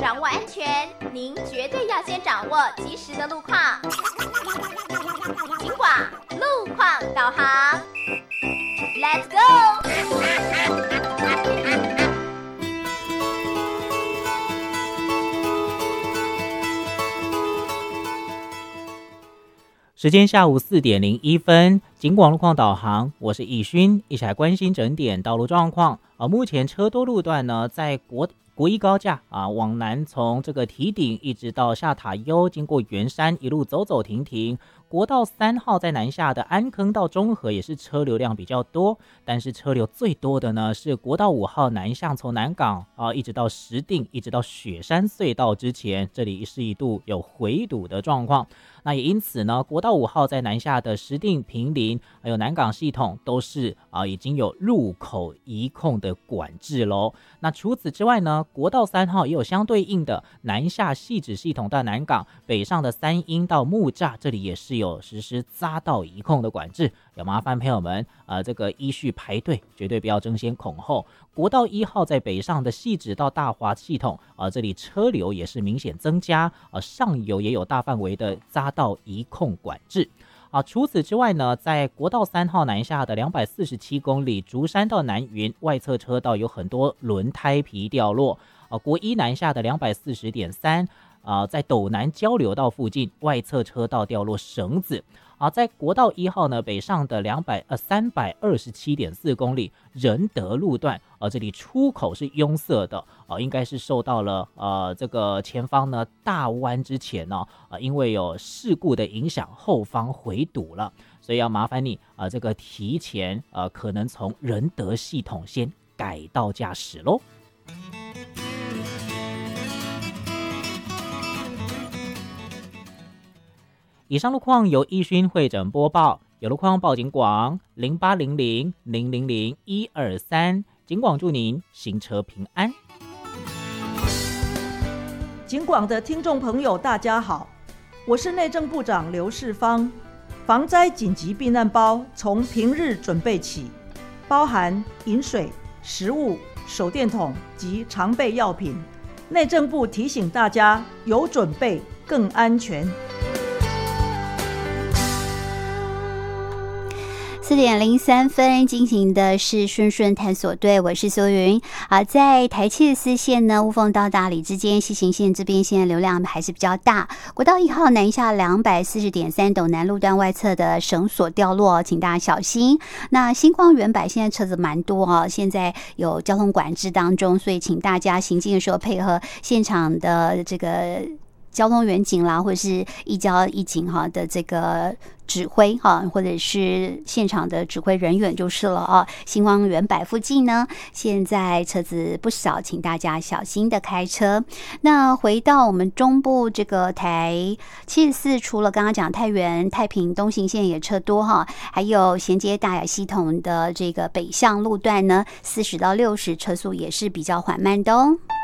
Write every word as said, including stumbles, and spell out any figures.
掌握安全，您绝对要先掌握及时的路况。警广路况导航 ，Let's go！ 时间下午四点零一分，警广路况导航，我是易勋，一起来关心整点道路状况。呃，目前车多路段呢，在国国一高架啊，往南从这个堤顶一直到下塔悠，经过圆山一路走走停停。国道三号在南下的安坑到中和也是车流量比较多，但是车流最多的呢是国道五号南向从南港啊一直到石碇，一直到雪山隧道之前，这里是一度有回堵的状况。那也因此呢，国道五号在南下的石碇、坪林还有南港系统都是啊已经有入口移控的管制喽。那除此之外呢，国道三号也有相对应的南下汐止系统到南港，北上的三鶯到木栅，这里也是有实施匝道移控的管制，有麻烦朋友们呃这个依序排队，绝对不要争先恐后。国道一号在北上的汐止到大华系统呃这里车流也是明显增加，呃上游也有大范围的匝道移控管制。啊，除此之外呢，在国道三号南下的两百四十七公里，竹山到南云外侧车道有很多轮胎皮掉落。啊，国一南下的两百四十点三，啊，在斗南交流道附近外侧车道掉落绳子。啊，在国道一号呢北上的两百呃三百二十七点四公里仁德路段，呃这里出口是拥塞的，呃应该是受到了呃这个前方呢大弯之前呢、哦，呃因为有事故的影响，后方回堵了，所以要麻烦你呃这个提前呃可能从仁德系统先改道驾驶喽。以上路况由易勋会诊播报，有路况报警广零八零零零零零一二三，警广祝您行车平安。 警广的听众朋友，大家好，我是内政部长刘世芳。防灾紧急避难包从平日准备起，包含饮水、食物、手电筒及常备药品。内政部提醒大家，有准备更安全。 四点零三分进行的是顺顺探索队，我是苏云。啊，在台七四线呢，雾峰到大里之间，西行线这边现在流量还是比较大。国道一号南下两百四十点三斗南路段外侧的绳索掉落，请大家小心。那星光原百现在车子蛮多哦，现在有交通管制当中，所以请大家行进的时候配合现场的这个交通员警啦，或者是一交一警哈的这个指挥哈，或者是现场的指挥人员就是了啊。星光原百附近呢，现在车子不少，请大家小心的开车。那回到我们中部这个台七十四，除了刚刚讲太原、太平东行线也车多哈，还有衔接大雅系统的这个北向路段呢，四十到六十车速也是比较缓慢的哦。